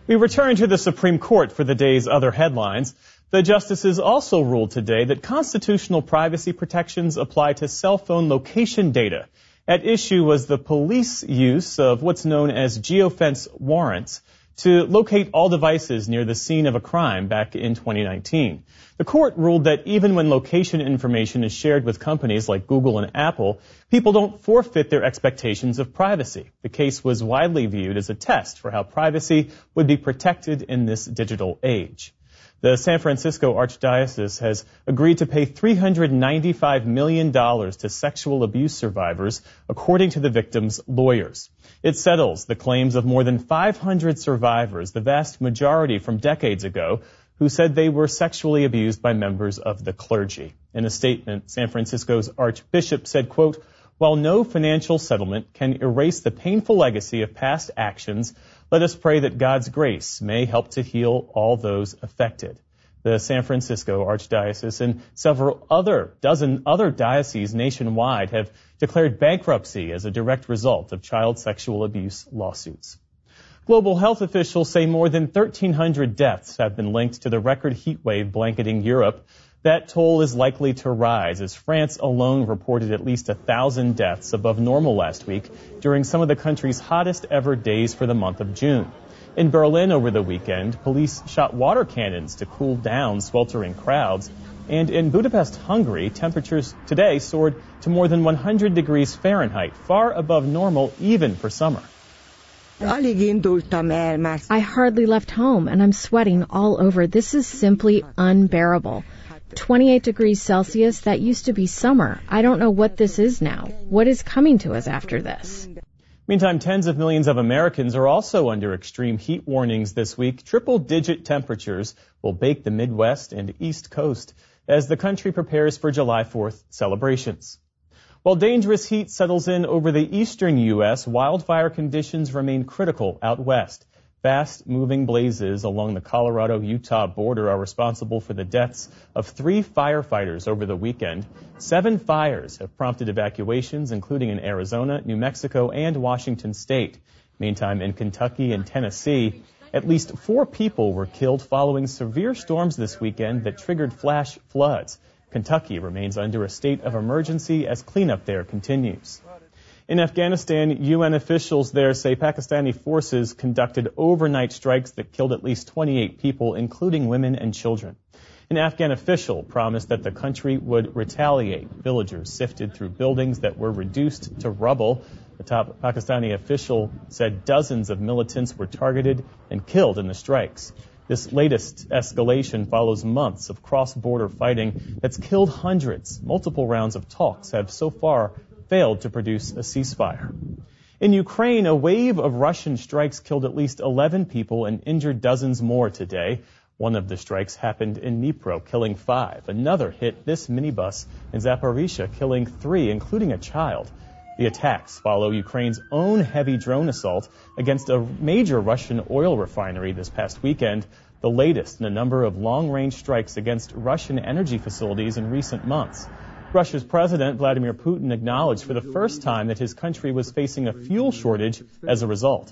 We return to the Supreme Court for the day's other headlines. The justices also ruled today that constitutional privacy protections apply to cell phone location data. At issue was the police use of what's known as geofence warrants to locate all devices near the scene of a crime back in 2019. The court ruled that even when location information is shared with companies like Google and Apple, people don't forfeit their expectations of privacy. The case was widely viewed as a test for how privacy would be protected in this digital age. The San Francisco Archdiocese has agreed to pay $395 million to sexual abuse survivors, according to the victims' lawyers. It settles the claims of more than 500 survivors, the vast majority from decades ago, who said they were sexually abused by members of the clergy. In a statement, San Francisco's Archbishop said, quote, "While no financial settlement can erase the painful legacy of past actions, let us pray that God's grace may help to heal all those affected." The San Francisco Archdiocese and dozen other dioceses nationwide have declared bankruptcy as a direct result of child sexual abuse lawsuits. Global health officials say more than 1,300 deaths have been linked to the record heat wave blanketing Europe. That toll is likely to rise as France alone reported at least 1,000 deaths above normal last week during some of the country's hottest ever days for the month of June. In Berlin over the weekend, police shot water cannons to cool down sweltering crowds. And in Budapest, Hungary, temperatures today soared to more than 100 degrees Fahrenheit, far above normal even for summer. I hardly left home and I'm sweating all over. This is simply unbearable. 28 degrees Celsius, that used to be summer. I don't know what this is now. What is coming to us after this? Meantime, tens of millions of Americans are also under extreme heat warnings this week. Triple-digit temperatures will bake the Midwest and East Coast as the country prepares for July 4th celebrations. While dangerous heat settles in over the eastern U.S., wildfire conditions remain critical out west. Fast-moving blazes along the Colorado-Utah border are responsible for the deaths of 3 firefighters over the weekend. 7 fires have prompted evacuations, including in Arizona, New Mexico, and Washington State. Meantime, in Kentucky and Tennessee, at least 4 people were killed following severe storms this weekend that triggered flash floods. Kentucky remains under a state of emergency as cleanup there continues. In Afghanistan, UN officials there say Pakistani forces conducted overnight strikes that killed at least 28 people, including women and children. An Afghan official promised that the country would retaliate. Villagers sifted through buildings that were reduced to rubble. The top Pakistani official said dozens of militants were targeted and killed in the strikes. This latest escalation follows months of cross-border fighting that's killed hundreds. Multiple rounds of talks have so far failed to produce a ceasefire. In Ukraine, a wave of Russian strikes killed at least 11 people and injured dozens more today. One of the strikes happened in Dnipro, killing 5. Another hit this minibus in Zaporizhzhia, killing 3, including a child. The attacks follow Ukraine's own heavy drone assault against a major Russian oil refinery this past weekend, the latest in a number of long-range strikes against Russian energy facilities in recent months. Russia's President Vladimir Putin acknowledged for the first time that his country was facing a fuel shortage as a result.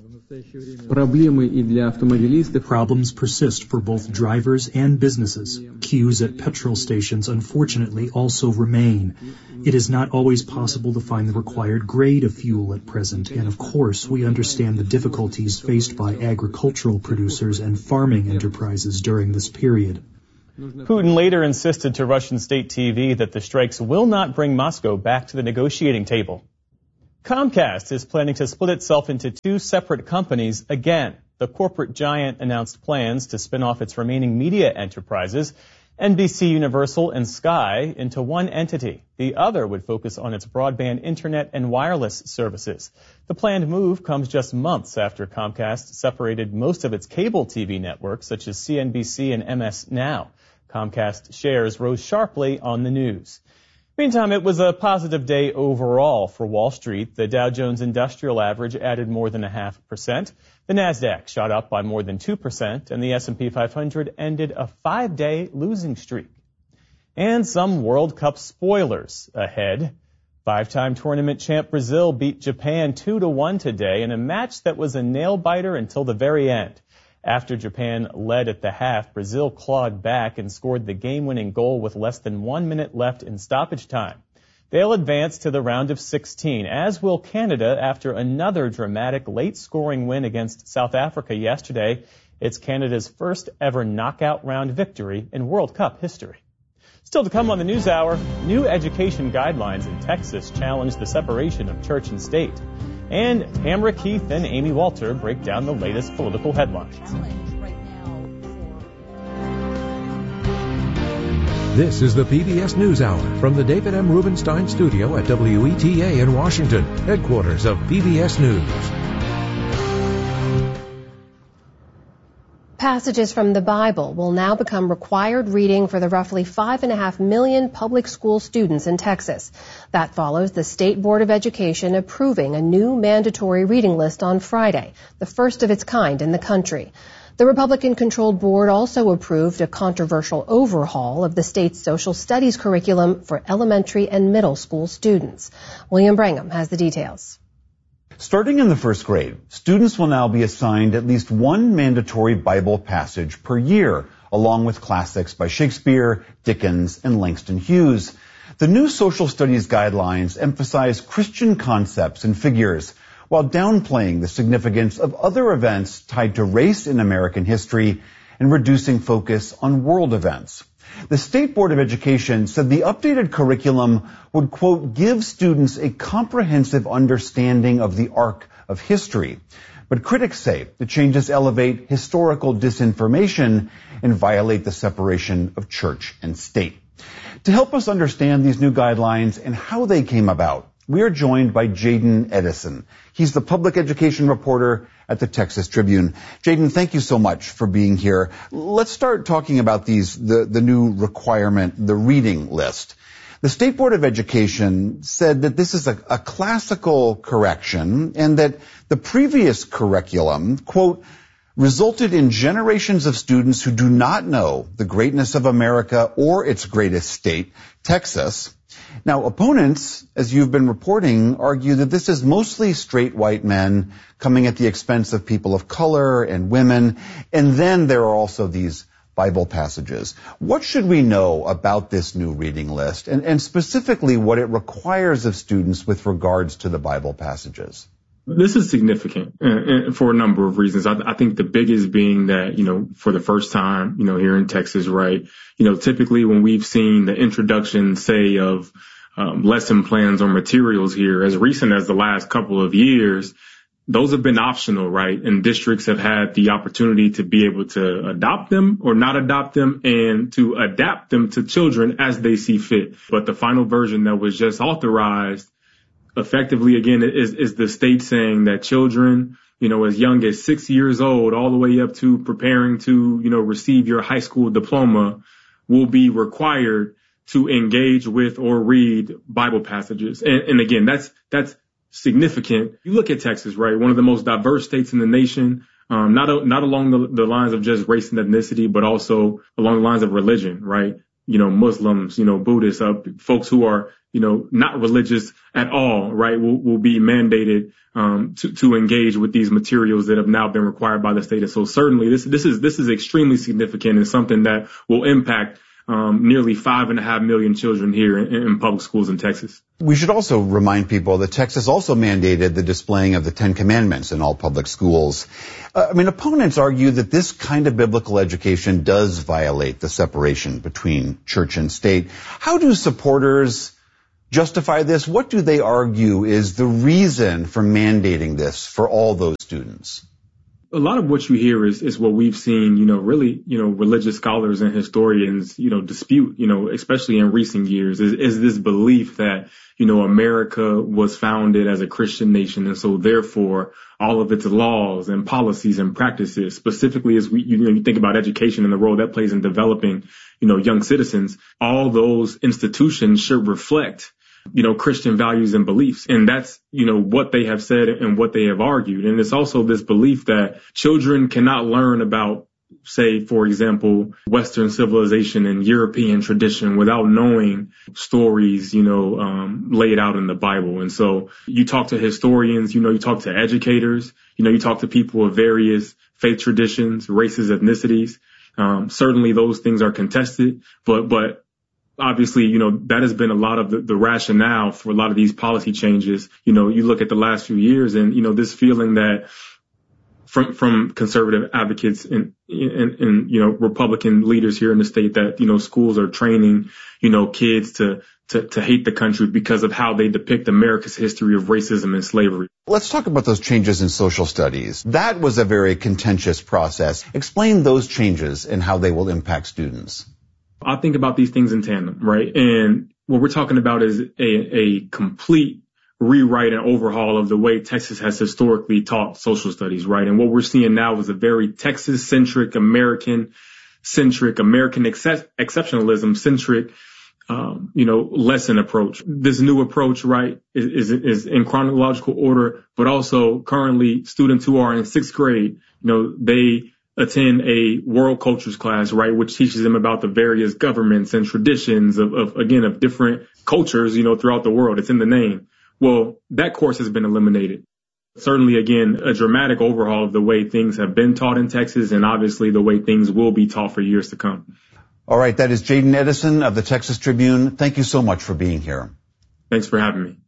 The problems persist for both drivers and businesses. Queues at petrol stations, unfortunately, also remain. It is not always possible to find the required grade of fuel at present, and of course, we understand the difficulties faced by agricultural producers and farming enterprises during this period. Putin later insisted to Russian state TV that the strikes will not bring Moscow back to the negotiating table. Comcast is planning to split itself into 2 separate companies again. The corporate giant announced plans to spin off its remaining media enterprises, NBC Universal and Sky, into one entity. The other would focus on its broadband internet and wireless services. The planned move comes just months after Comcast separated most of its cable TV networks, such as CNBC and MS Now. Comcast shares rose sharply on the news. Meantime, it was a positive day overall for Wall Street. The Dow Jones Industrial Average added more than 0.5%. The Nasdaq shot up by more than 2%, and the S&P 500 ended a 5-day losing streak. And some World Cup spoilers ahead. 5-time tournament champ Brazil beat Japan 2-1 today in a match that was a nail-biter until the very end. After Japan led at the half, Brazil clawed back and scored the game-winning goal with less than 1 minute left in stoppage time. They'll advance to the round of 16, as will Canada after another dramatic late-scoring win against South Africa yesterday. It's Canada's first ever knockout round victory in World Cup history. Still to come on the News Hour, new education guidelines in Texas challenge the separation of church and state. And Tamara Keith and Amy Walter break down the latest political headlines. This is the PBS News Hour from the David M. Rubenstein Studio at WETA in Washington, headquarters of PBS News. Passages from the Bible will now become required reading for the roughly 5.5 million public school students in Texas. That follows the State Board of Education approving a new mandatory reading list on Friday, the first of its kind in the country. The Republican-controlled board also approved a controversial overhaul of the state's social studies curriculum for elementary and middle school students. William Brangham has the details. Starting in the first grade, students will now be assigned at least one mandatory Bible passage per year, along with classics by Shakespeare, Dickens, and Langston Hughes. The new social studies guidelines emphasize Christian concepts and figures, while downplaying the significance of other events tied to race in American history and reducing focus on world events. The State Board of Education said the updated curriculum would, quote, give students a comprehensive understanding of the arc of history. But critics say the changes elevate historical disinformation and violate the separation of church and state. To help us understand these new guidelines and how they came about, we are joined by Jaden Edison. He's the public education reporter at the Texas Tribune. Jaden, thank you so much for being here. Let's start talking about the new requirement, the reading list. The State Board of Education said that this is a classical correction and that the previous curriculum, quote, resulted in generations of students who do not know the greatness of America or its greatest state, Texas. Now, opponents, as you've been reporting, argue that this is mostly straight white men coming at the expense of people of color and women, and then there are also these Bible passages. What should we know about this new reading list, and specifically what it requires of students with regards to the Bible passages? This is significant for a number of reasons. I think the biggest being that, for the first time, here in Texas, right, typically when we've seen the introduction, say, of lesson plans or materials here as recent as the last couple of years, those have been optional, right? And districts have had the opportunity to be able to adopt them or not adopt them and to adapt them to children as they see fit. But the final version that was just authorized effectively, again, is the state saying that children, as young as 6 years old, all the way up to preparing to, receive your high school diploma, will be required to engage with or read Bible passages. And again, that's significant. You look at Texas, right? One of the most diverse states in the nation, not along the lines of just race and ethnicity, but also along the lines of religion, right? Muslims, Buddhists, folks who are, not religious at all, right, will be mandated to engage with these materials that have now been required by the state. And so certainly this is extremely significant and something that will impact nearly 5.5 million children here in public schools in Texas. We should also remind people that Texas also mandated the displaying of the Ten Commandments in all public schools. Opponents argue that this kind of biblical education does violate the separation between church and state. How do supporters justify this? What do they argue is the reason for mandating this for all those students? A lot of what you hear is what we've seen, really, religious scholars and historians, dispute, especially in recent years, is this belief that, America was founded as a Christian nation. And so therefore, all of its laws and policies and practices, specifically as you think about education and the role that plays in developing, young citizens, all those institutions should reflect Christian values and beliefs. And that's, what they have said and what they have argued. And it's also this belief that children cannot learn about say, for example, Western civilization and European tradition without knowing stories, laid out in the Bible. And so you talk to historians, you talk to educators, you talk to people of various faith traditions, races, ethnicities. Certainly those things are contested, but obviously, that has been a lot of the rationale for a lot of these policy changes. You look at the last few years and, this feeling that from conservative advocates and Republican leaders here in the state that, schools are training, kids to hate the country because of how they depict America's history of racism and slavery. Let's talk about those changes in social studies. That was a very contentious process. Explain those changes and how they will impact students. I think about these things in tandem, right? And what we're talking about is a complete rewrite and overhaul of the way Texas has historically taught social studies, right? And what we're seeing now is a very Texas-centric, American-centric, American exceptionalism-centric, lesson approach. This new approach, right, is in chronological order, but also currently students who are in 6th grade, they attend a world cultures class, right, which teaches them about the various governments and traditions of different cultures, throughout the world. It's in the name. Well, that course has been eliminated. Certainly, again, a dramatic overhaul of the way things have been taught in Texas and obviously the way things will be taught for years to come. All right. That is Jaden Edison of the Texas Tribune. Thank you so much for being here. Thanks for having me.